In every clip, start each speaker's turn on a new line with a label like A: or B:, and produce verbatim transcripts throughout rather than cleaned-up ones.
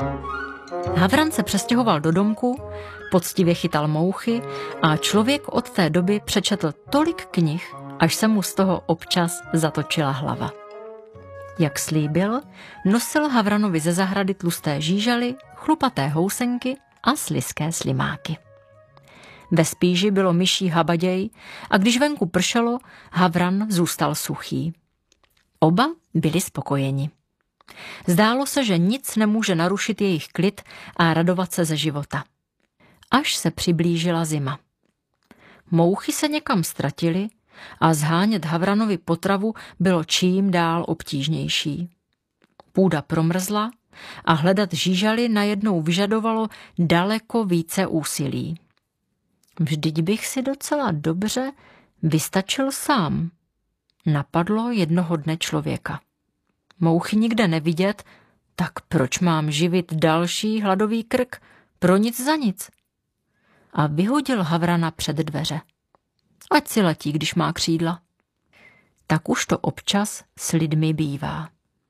A: Havran se přestěhoval do domku, poctivě chytal mouchy a člověk od té doby přečetl tolik knih, až se mu z toho občas zatočila hlava. Jak slíbil, nosil Havranovi ze zahrady tlusté žížaly, chlupaté housenky a slizké slimáky. Ve spíži bylo myší habaděj a když venku pršelo, Havran zůstal suchý. Oba byli spokojeni. Zdálo se, že nic nemůže narušit jejich klid a radovat se ze života. Až se přiblížila zima. Mouchy se někam ztratily a zhánět Havranovi potravu bylo čím dál obtížnější. Půda promrzla a hledat žížaly najednou vyžadovalo daleko více úsilí. Vždyť bych si docela dobře vystačil sám, napadlo jednoho dne člověka. Mouchy nikde nevidět, tak proč mám živit další hladový krk pro nic za nic? A vyhodil Havrana před dveře. Ať si letí, když má křídla. Tak už to občas s lidmi bývá.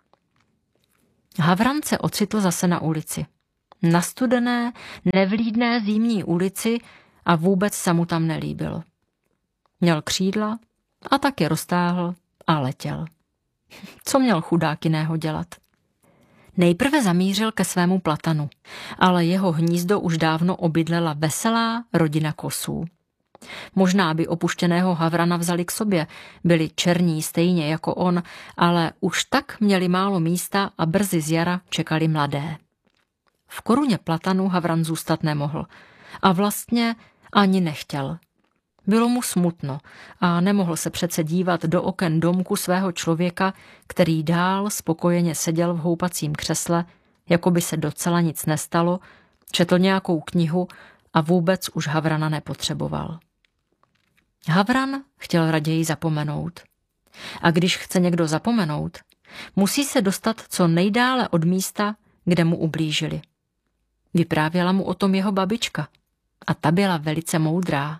A: Havran se ocitl zase na ulici. Na studené, nevlídné zimní ulici a vůbec se mu tam nelíbilo. Měl křídla a tak je roztáhl a letěl. Co měl chudák jiného dělat? Nejprve zamířil ke svému platanu, ale jeho hnízdo už dávno obydlela veselá rodina kosů. Možná by opuštěného Havrana vzali k sobě, byli černí stejně jako on, ale už tak měli málo místa a brzy z jara čekali mladé. V koruně platanu Havran zůstat nemohl a vlastně ani nechtěl. Bylo mu smutno a nemohl se přece dívat do oken domku svého člověka, který dál spokojeně seděl v houpacím křesle, jako by se docela nic nestalo, četl nějakou knihu a vůbec už Havrana nepotřeboval. Havran chtěl raději zapomenout. A když chce někdo zapomenout, musí se dostat co nejdále od místa, kde mu ublížili. Vyprávěla mu o tom jeho babička a ta byla velice moudrá.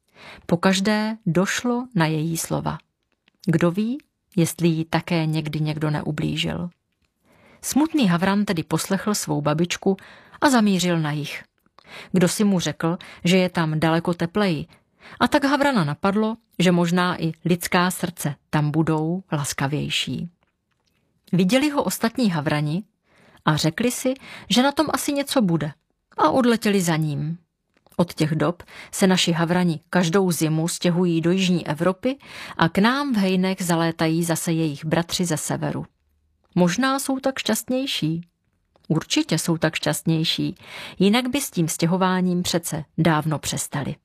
A: Pokaždé došlo na její slova. Kdo ví, jestli jí také někdy někdo neublížil. Smutný Havran tedy poslechl svou babičku a zamířil na jih. Kdo si mu řekl, že je tam daleko tepleji, a tak Havrana napadlo, že možná i lidská srdce tam budou laskavější. Viděli ho ostatní Havrani a řekli si, že na tom asi něco bude a odletěli za ním. Od těch dob se naši Havrani každou zimu stěhují do jižní Evropy a k nám v hejnech zalétají zase jejich bratři ze severu. Možná jsou tak šťastnější. Určitě jsou tak šťastnější, jinak by s tím stěhováním přece dávno přestali.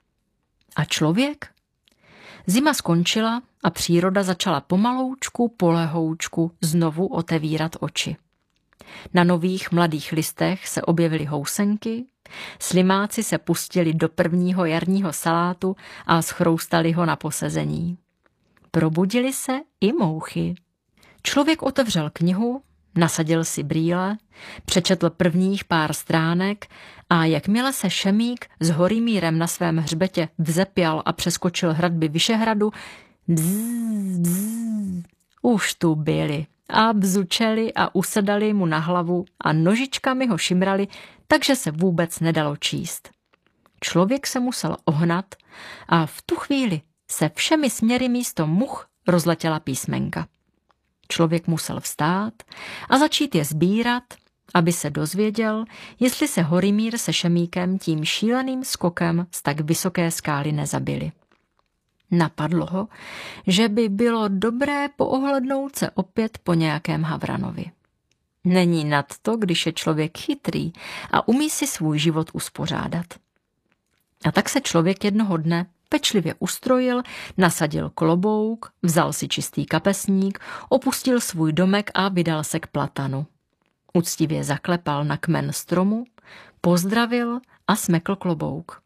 A: A člověk? Zima skončila a příroda začala pomaloučku, polehoučku znovu otevírat oči. Na nových mladých listech se objevily housenky, slimáci se pustili do prvního jarního salátu a schroustali ho na posezení. Probudili se i mouchy. Člověk otevřel knihu, nasadil si brýle, přečetl prvních pár stránek a jakmile se šemík s Horimírem na svém hřbetě vzepěl a přeskočil hradby Vyšehradu, bzz, bzz, už tu byli a bzučeli a usedali mu na hlavu a nožičkami ho šimrali, takže se vůbec nedalo číst. Člověk se musel ohnat a v tu chvíli se všemi směry místo much rozletěla písmenka. Člověk musel vstát a začít je sbírat, aby se dozvěděl, jestli se Horimír se šemíkem tím šíleným skokem z tak vysoké skály nezabili. Napadlo ho, že by bylo dobré poohlednout se opět po nějakém Havranovi. Není nad to, když je člověk chytrý a umí si svůj život uspořádat. A tak se člověk jednoho dne pečlivě ustrojil, nasadil klobouk, vzal si čistý kapesník, opustil svůj domek a vydal se k platanu. Uctivě zaklepal na kmen stromu, pozdravil a smekl klobouk.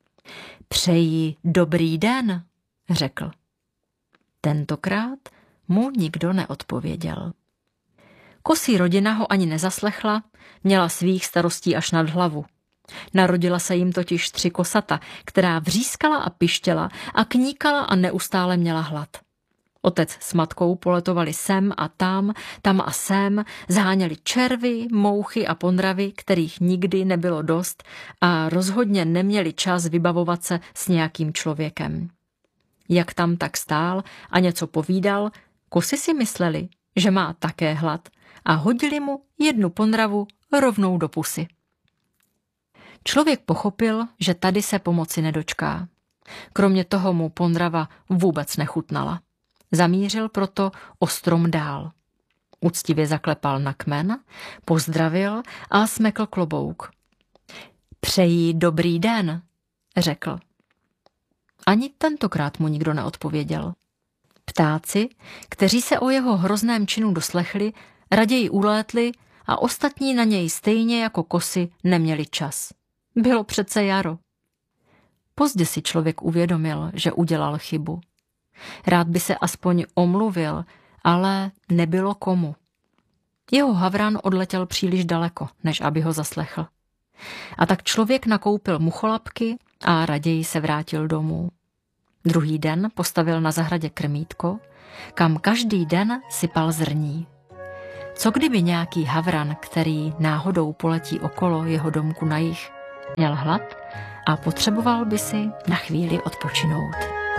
A: Přeji dobrý den, řekl. Tentokrát mu nikdo neodpověděl. Kosí rodina ho ani nezaslechla, měla svých starostí až nad hlavu. Narodila se jim totiž tři kosata, která vřískala a pištěla a kníkala a neustále měla hlad. Otec s matkou poletovali sem a tam, tam a sem, zháněli červy, mouchy a pondravy, kterých nikdy nebylo dost a rozhodně neměli čas vybavovat se s nějakým člověkem. Jak tam tak stál a něco povídal, kusy si mysleli, že má také hlad a hodili mu jednu pondravu rovnou do pusy. Člověk pochopil, že tady se pomoci nedočká. Kromě toho mu pondrava vůbec nechutnala. Zamířil proto o strom dál. Uctivě zaklepal na kmen, pozdravil a smekl klobouk. Přeji dobrý den, řekl. Ani tentokrát mu nikdo neodpověděl. Ptáci, kteří se o jeho hrozném činu doslechli, raději ulétli a ostatní na něj stejně jako kosy neměli čas. Bylo přece jaro. Pozdě si člověk uvědomil, že udělal chybu. Rád by se aspoň omluvil, ale nebylo komu. Jeho havran odletěl příliš daleko, než aby ho zaslechl. A tak člověk nakoupil mucholapky a raději se vrátil domů. Druhý den postavil na zahradě krmítko, kam každý den sypal zrní. Co kdyby nějaký havran, který náhodou poletí okolo jeho domku na jih, měl hlad a potřeboval by si na chvíli odpočinout.